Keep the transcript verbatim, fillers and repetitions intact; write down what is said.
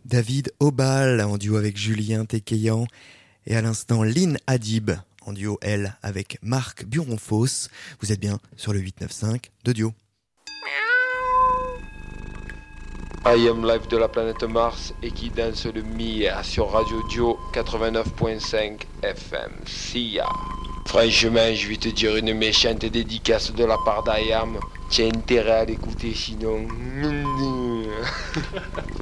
David Obal en duo avec Julien Tekeyan et à l'instant Lynn Hadib en duo elle avec Marc Buronfos. Vous êtes bien sur le huit neuf cinq de Dio. I am live de la planète Mars et qui danse le Mia sur Radio Dio quatre-vingt-neuf virgule cinq F M. See ya. Franchement, je vais te dire une méchante dédicace de la part d'I A M. Tiens intérêt à l'écouter sinon.